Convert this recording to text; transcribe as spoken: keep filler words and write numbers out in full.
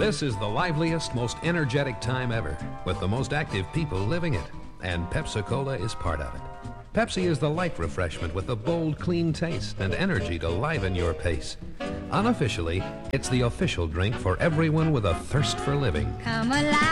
This is the liveliest, most energetic time ever, with the most active people living it, and Pepsi-Cola is part of it. Pepsi is the light refreshment with the bold, clean taste and energy to liven your pace. Unofficially, it's the official drink for everyone with a thirst for living. Come alive.